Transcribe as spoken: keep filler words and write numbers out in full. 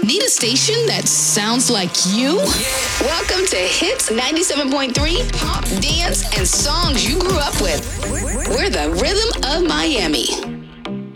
Need a station that sounds like you? Welcome to Hits ninety-seven point three, pop, dance, and songs you grew up with. We're the rhythm of Miami.